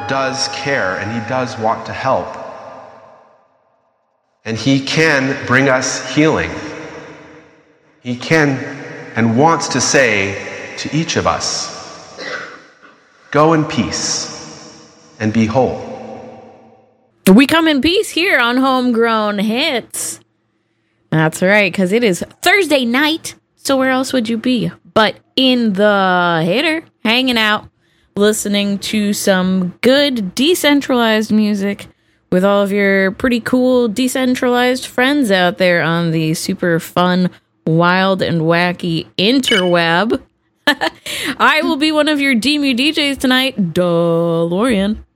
does care and he does want to help. And he can bring us healing. He can and wants to say to each of us, go in peace and be whole. We come in peace here on Homegrown Hits. That's right, because it is Thursday night. So where else would you be but in the hitter, hanging out, listening to some good decentralized music with all of your pretty cool decentralized friends out there on the super fun, wild, and wacky interweb. I will be one of your DMU DJs tonight, DeLorean.